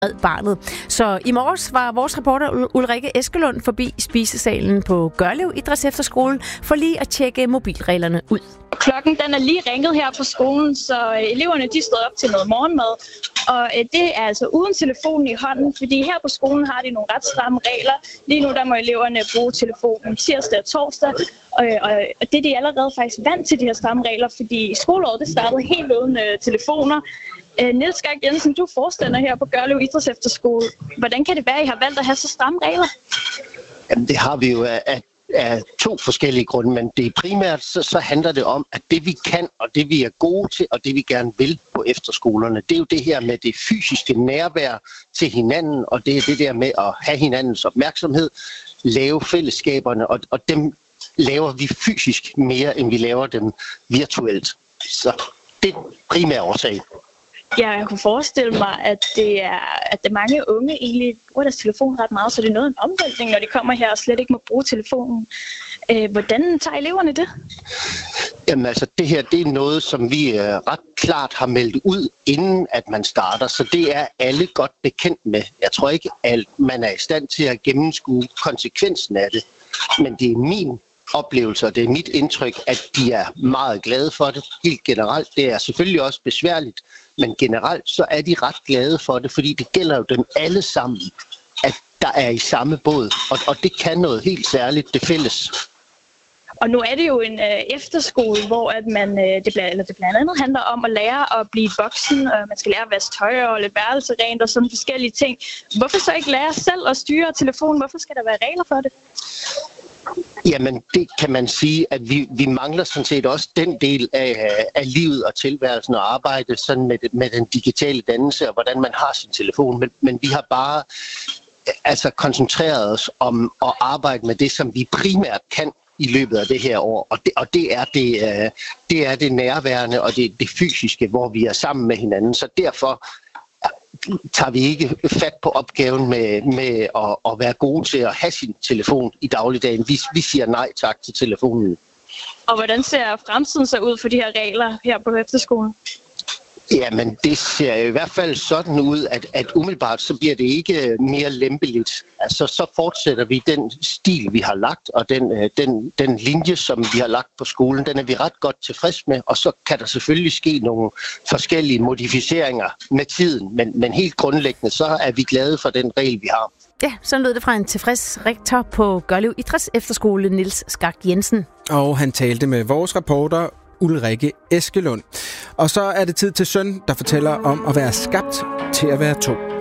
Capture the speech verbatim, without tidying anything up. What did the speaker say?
Red Barnet. Så i morges var vores reporter Ulrikke Eskelund forbi spisesalen på Gørlev Idrætsefterskole for lige at tjekke mobilreglerne ud. Klokken den er lige ringet her på skolen, så eleverne de stod op til noget morgenmad. Og det er altså uden telefonen i hånden, fordi her på skolen har de nogle ret stramme regler. Lige nu der må eleverne bruge telefonen tirsdag og torsdag, og, og, og det er de allerede faktisk vant til, de her stramme regler, fordi skoleåret det startede helt uden uh, telefoner. Uh, Niels Skak Jensen, du er forstander her på Gørlev Idrætsefterskole. Hvordan kan det være, at I har valgt at have så stramme regler? Jamen det har vi jo af, af to forskellige grunde, men det er primært så, så handler det om, at det vi kan, og det vi er gode til, og det vi gerne vil på efterskolerne, det er jo det her med det fysiske nærvær til hinanden, og det er det der med at have hinandens opmærksomhed, lave fællesskaberne, og, og dem laver vi fysisk mere, end vi laver dem virtuelt. Så det er primære årsag. Ja, jeg kunne forestille mig, at det er, at det mange unge egentlig bruger deres telefon ret meget, så det er noget af en omvæltning, når de kommer her og slet ikke må bruge telefonen. Hvordan tager eleverne det? Jamen altså, det her det er noget, som vi uh, ret klart har meldt ud, inden at man starter, så det er alle godt bekendt med. Jeg tror ikke, at man er i stand til at gennemskue konsekvensen af det, men det er min oplevelse, og det er mit indtryk, at de er meget glade for det. Helt generelt, det er selvfølgelig også besværligt, men generelt så er de ret glade for det, fordi det gælder jo dem alle sammen, at der er i samme båd, og, og det kan noget helt særligt, det fælles. Og nu er det jo en øh, efterskole, hvor at man, øh, det, blandt, eller det blandt andet handler om at lære at blive voksen, og man skal lære at vaske tøj og lidt værelse rent og sådan forskellige ting. Hvorfor så ikke lære selv at styre telefonen? Hvorfor skal der være regler for det? Jamen, det kan man sige, at vi, vi mangler sådan set også den del af, af livet og tilværelsen og arbejde sådan med, med den digitale dannelse og hvordan man har sin telefon. Men, men vi har bare altså koncentreret os om at arbejde med det, som vi primært kan i løbet af det her år. Og det, og det, er, det, det er det nærværende og det, det fysiske, hvor vi er sammen med hinanden. Så derfor tager vi ikke fat på opgaven med, med at, at være gode til at have sin telefon i dagligdagen. Vi, vi siger nej tak til telefonen. Og hvordan ser fremtiden så ud for de her regler her på efterskolen? Jamen, det ser i hvert fald sådan ud, at, at umiddelbart så bliver det ikke mere lempeligt. Altså, så fortsætter vi den stil, vi har lagt, og den, den, den linje, som vi har lagt på skolen, den er vi ret godt tilfreds med, og så kan der selvfølgelig ske nogle forskellige modificeringer med tiden, men, men helt grundlæggende, så er vi glade for den regel, vi har. Ja, sådan lød det fra en tilfreds rektor på Gørlev Idrætsefterskole, Niels Skak Jensen. Og han talte med vores reporter Ulrikke Eskelund. Og så er det tid til Søn, der fortæller om at være skabt til at være to.